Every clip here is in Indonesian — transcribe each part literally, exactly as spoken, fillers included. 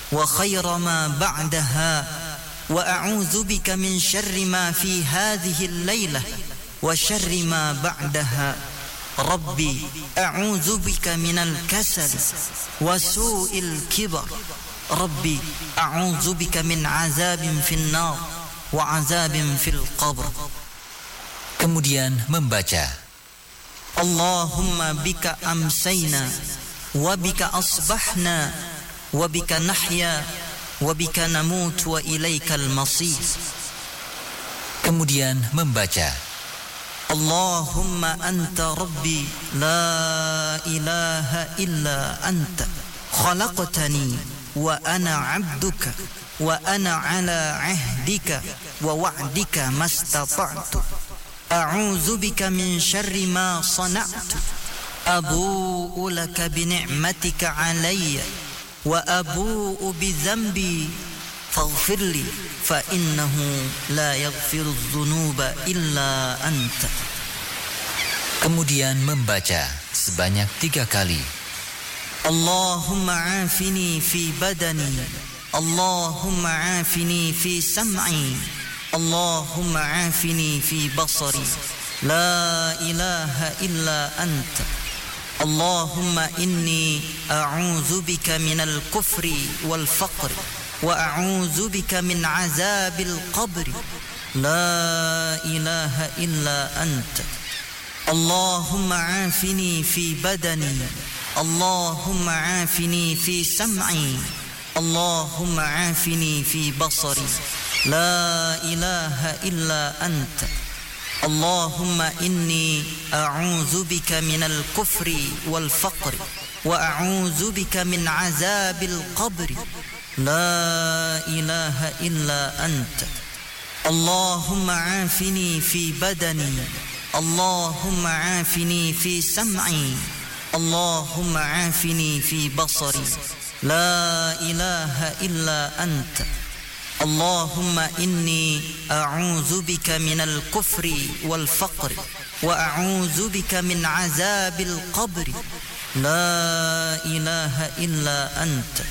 وخير ما بعدها وأعوذ بك من شر ما في هذه الليلة وشر ما بعدها ربي أعوذ بك من الكسل وسوء الكبر ربي أعوذ بك من عذاب في النار وعذاب في القبر. Kemudian membaca Allahumma bika amsayna wa bika asbahna wa bika nahya wa bika namut wa ilaikal masir. Kemudian membaca Allahumma anta rabbi la ilaha illa anta khalaqtani wa ana abduka wa ana ala ahdika wa wa'dika mastata'tu a'udzu bika min syarri ma sana'tu abu'u laka bi ni'matika 'alayya wa abu'u bi dhanbi faghfirli fa innahu la yaghfiru dzunuba illa anta. Kemudian membaca sebanyak tiga kali Allahumma afini fi badani Allahumma afini fi sam'i Allahumma afini fi basari la ilaha illa anta Allahumma inni a'udzu bika minal kufri wal faqri wa a'udzu bika min azabil qabri la ilaha illa anta Allahumma afini fi badani Allahumma afini fi sam'i Allahumma afini fi basari la ilaha illa anta Allahumma inni a'udzu bika minal kufri wal faqri wa a'udzu bika min azabil qabri la ilaha illa anta Allahumma afini fi badani Allahumma afini fi sam'i Allahumma afini fi basari la ilaha illa anta Allahumma inni a'udzu bika minal kufri wal faqri wa a'udzu bika min azabil qabri la ilaha illa anta.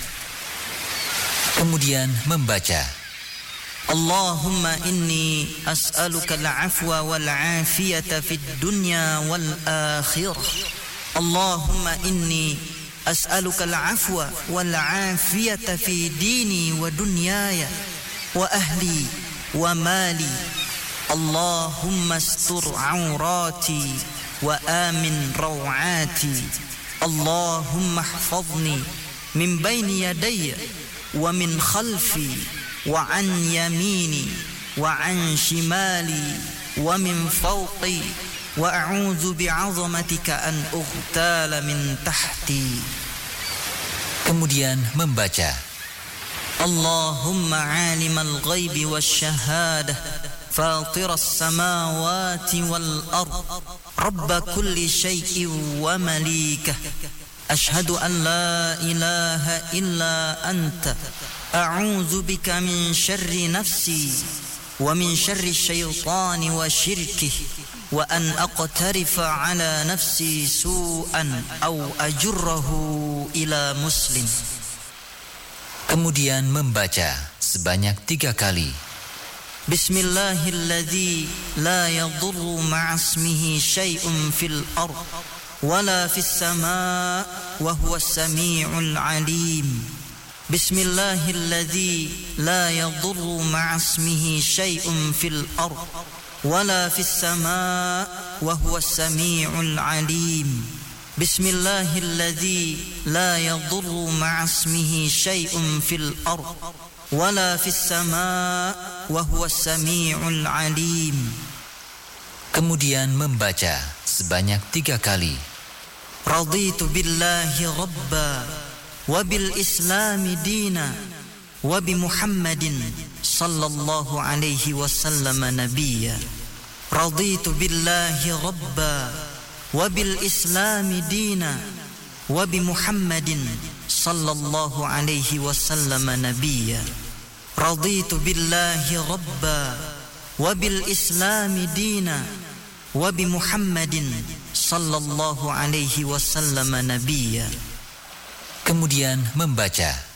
Kemudian membaca Allahumma inni as'aluka al-'afwa wal 'afiyata fid dunya wal akhirah Allahumma inni as'aluka al-'afwa wal 'afiyata fi dini wa dunyaya wa ahli wa mali Allahumma astur 'aurati wa amin raw'ati Allahumma ihfazni min bayni yadayya wa min khalfi wa an yamini wa an shimali wa min fawqi wa a'udzu bi'azamatika an ughtala min tahti. Kemudian membaca Allahumma 'alimal ghaibi wasyahada fatiras samawati wal ard rabb kulli syai'in wa malikah ashhadu an la ilaha illa anta a'udzu bika min syarri nafsi wa min syarri syaitani wa syirkihi wa an aqtarifa ala nafsi su'an aw ajurrahu ila muslim. Kemudian membaca sebanyak tiga kali Bismillahilladzi la yadurru ma'asmihi syai'un fil ard wala fis samaa wa huwas samii'ul 'aliim. Bismillahilladzi la yadurru ma'asmihi syai'un fil ard wala fis samaa wa huwas samii'ul 'aliim. Bismillahilladzi la yadurru ma'asmihi syai'un fil ard wala fis samaa wa huwas samii'ul 'aliim. Kemudian membaca sebanyak tiga kali Raditu billahi rabba wa bil islami dina wa bi Muhammadin sallallahu alaihi wasallam nabiyya. Raditu billahi rabba wa bil islami dina wa bi Muhammadin sallallahu alaihi wasallam nabiyya. Raditu billahi rabba wa bil islami dina wa bi Muhammadin sallallahu alaihi wasallam nabiyya. Kemudian membaca